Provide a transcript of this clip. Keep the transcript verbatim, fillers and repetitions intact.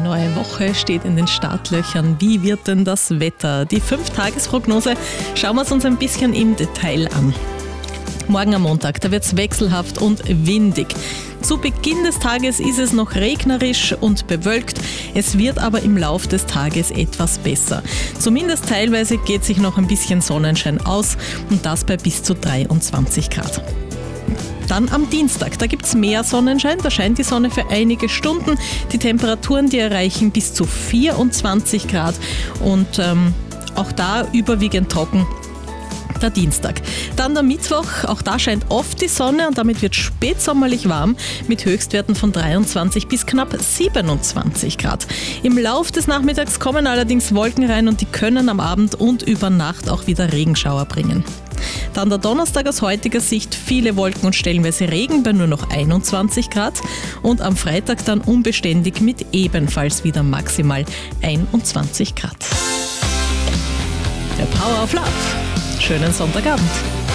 neue Woche steht in den Startlöchern. Wie wird denn das Wetter? Die fünf-Tages-Prognose schauen wir es uns ein bisschen im Detail an. Morgen am Montag, da wird es wechselhaft und windig. Zu Beginn des Tages ist es noch regnerisch und bewölkt. Es wird aber im Lauf des Tages etwas besser. Zumindest teilweise geht sich noch ein bisschen Sonnenschein aus und das bei bis zu dreiundzwanzig Grad. Dann am Dienstag, da gibt es mehr Sonnenschein, da scheint die Sonne für einige Stunden. Die Temperaturen, die erreichen bis zu vierundzwanzig Grad und ähm, auch da überwiegend trocken. Der Dienstag. Dann der Mittwoch, auch da scheint oft die Sonne und damit wird spätsommerlich warm mit Höchstwerten von dreiundzwanzig bis knapp siebenundzwanzig Grad. Im Lauf des Nachmittags kommen allerdings Wolken rein und die können am Abend und über Nacht auch wieder Regenschauer bringen. Dann der Donnerstag aus heutiger Sicht, viele Wolken und stellenweise Regen bei nur noch einundzwanzig Grad und am Freitag dann unbeständig mit ebenfalls wieder maximal einundzwanzig Grad. Der Power of Love. Schönen Sonntagabend.